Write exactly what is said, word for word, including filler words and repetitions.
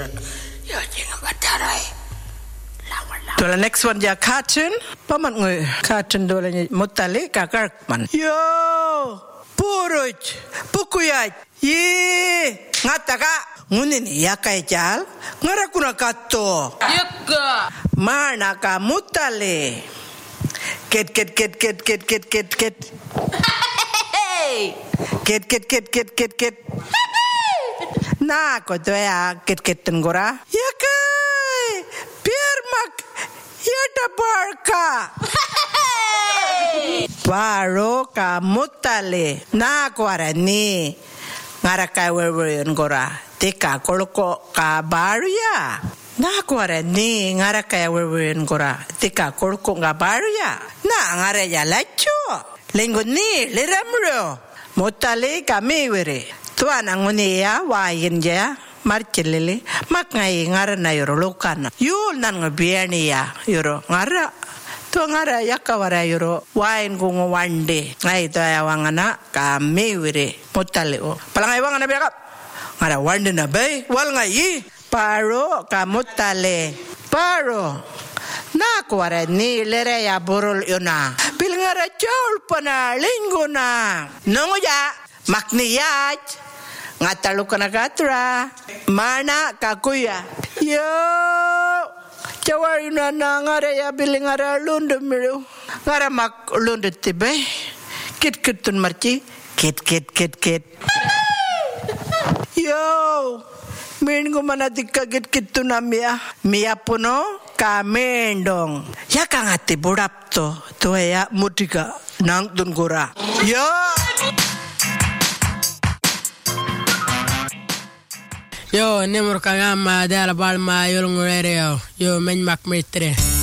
Ya jangan batarai. Dola next one ja cartoon. Paman ngoy cartoon dola ni mutali kakak man. Yo puruj pukuyaj. Ye ngataka ngunin yakai jal ngarakuna katto. Yaka. Mana ka mutali. Ket ket ket ket ket ket ket ket. Ket ket ket ket ket ket. Nah, kau tu ya ket ket tenggora. Ya kai, biar mak ya dabarka. Baru kamu tali. Nah, kau ada ni ngarakai wewe tenggora. Tika koloko kabaru ya. Nah, kau ada ni ngarakai wewe tenggora. Tika koloko kabaru ya. Nah, ngarai ya lacu. Linggo ni liramro. Mutali kami wiri. Tuan anguni ya wain ya marcilili makngai ngara na yoro lokana. Yul nan ngabiani ya yoro ngara. Tu ngara ya kawara yoro wain kungu wande. Ngai tu ya wangana kami wiri. Mutali o. Palangai wangana biar kap. Ngara wande na bay wal ngai. Paro kamutali. Paro. Na kuara ni lere ya burul yuna. Pilngara jol pana linguna. Nongo ya makniyaj. Ngatalu kana gatra. Mana kakuya. Yo. Jawari na na ngara ya bilingara lundu miru. Ngara mak lundu tibe. Kit kitun marci. Kit kit kit kit. Yo. Minggu mana dikagit gitu namanya Mia puno kamendong ya kangati budap to to ya mudika nang tungura yo yo nemur kangama dala balma yolngurere yo yo men mak metre